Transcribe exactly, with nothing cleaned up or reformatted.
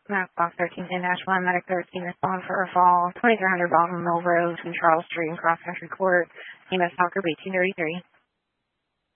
Max Box thirteen ten dash one, Medic thirteen, respond for a fall, twenty-three hundred Bottom Mill Road from Charles Street and Cross Country Court, E M S Soccer B two thirty-three.